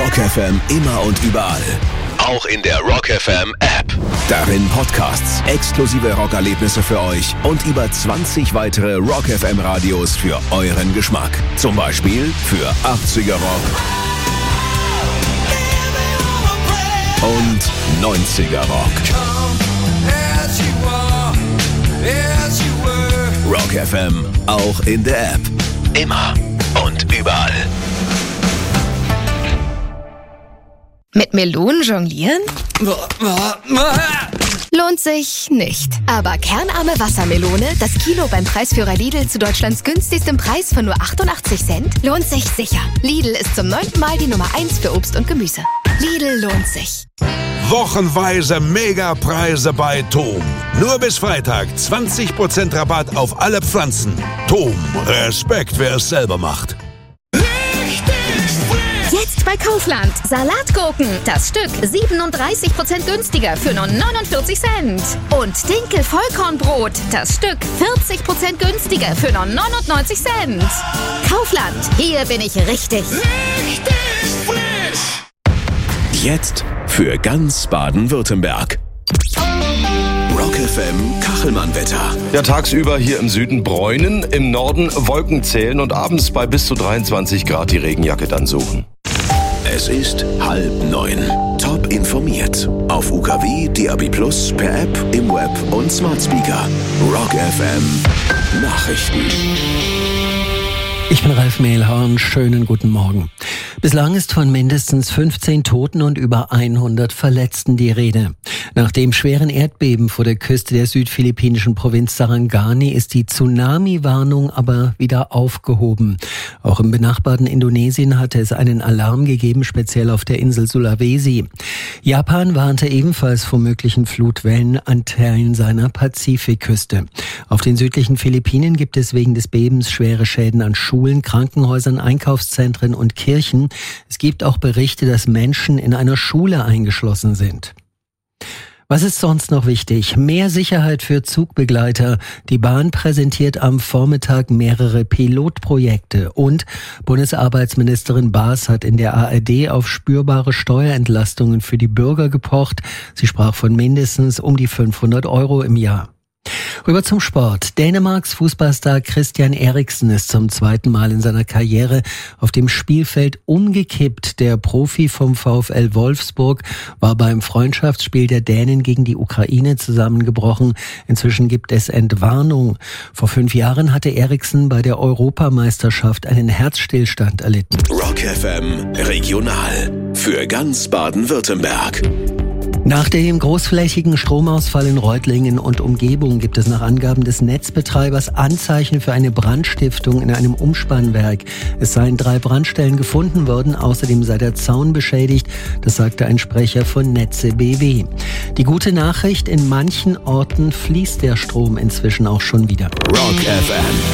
Rock FM immer und überall. Auch in der Rock FM App. Darin Podcasts, exklusive Rockerlebnisse für euch und über 20 weitere Rock FM Radios für euren Geschmack. Zum Beispiel für 80er Rock und 90er Rock. Rock FM, auch in der App. Immer und überall. Mit Melonen jonglieren? Lohnt sich nicht. Aber kernarme Wassermelone, das Kilo beim Preisführer Lidl zu Deutschlands günstigstem Preis von nur 88 Cent, lohnt sich sicher. Lidl ist zum 9. Mal die Nummer 1 für Obst und Gemüse. Lidl lohnt sich. Wochenweise Megapreise bei Tom. Nur bis Freitag 20% Rabatt auf alle Pflanzen. Tom, Respekt, wer es selber macht. Jetzt bei Kaufland. Salatgurken. Das Stück 37% günstiger für nur 49 Cent. Und Dinkel Vollkornbrot. Das Stück 40% günstiger für nur 99 Cent. Kaufland. Hier bin ich richtig. Richtig frisch. Jetzt für ganz Baden-Württemberg. Rock FM Kachelmann-Wetter. Ja, tagsüber hier im Süden bräunen, im Norden Wolken zählen und abends bei bis zu 23 Grad die Regenjacke dann suchen. Es ist 8:30. Top informiert. Auf UKW, DAB+, per App, im Web und Smart Speaker. Rock FM Nachrichten. Ich bin Ralf Mehlhorn, schönen guten Morgen. Bislang ist von mindestens 15 Toten und über 100 Verletzten die Rede. Nach dem schweren Erdbeben vor der Küste der südphilippinischen Provinz Sarangani ist die Tsunami-Warnung aber wieder aufgehoben. Auch im benachbarten Indonesien hatte es einen Alarm gegeben, speziell auf der Insel Sulawesi. Japan warnte ebenfalls vor möglichen Flutwellen an Teilen seiner Pazifikküste. Auf den südlichen Philippinen gibt es wegen des Bebens schwere Schäden an Schulen, Krankenhäusern, Einkaufszentren und Kirchen. Es gibt auch Berichte, dass Menschen in einer Schule eingeschlossen sind. Was ist sonst noch wichtig? Mehr Sicherheit für Zugbegleiter. Die Bahn präsentiert am Vormittag mehrere Pilotprojekte. Und Bundesarbeitsministerin Baas hat in der ARD auf spürbare Steuerentlastungen für die Bürger gepocht. Sie sprach von mindestens um die 500 € im Jahr. Rüber zum Sport. Dänemarks Fußballstar Christian Eriksen ist zum 2. Mal in seiner Karriere auf dem Spielfeld umgekippt. Der Profi vom VfL Wolfsburg war beim Freundschaftsspiel der Dänen gegen die Ukraine zusammengebrochen. Inzwischen gibt es Entwarnung. Vor 5 Jahren hatte Eriksen bei der Europameisterschaft einen Herzstillstand erlitten. Rock FM Regional für ganz Baden-Württemberg. Nach dem großflächigen Stromausfall in Reutlingen und Umgebung gibt es nach Angaben des Netzbetreibers Anzeichen für eine Brandstiftung in einem Umspannwerk. Es seien 3 Brandstellen gefunden worden, außerdem sei der Zaun beschädigt. Das sagte ein Sprecher von Netze BW. Die gute Nachricht, in manchen Orten fließt der Strom inzwischen auch schon wieder. Rock FM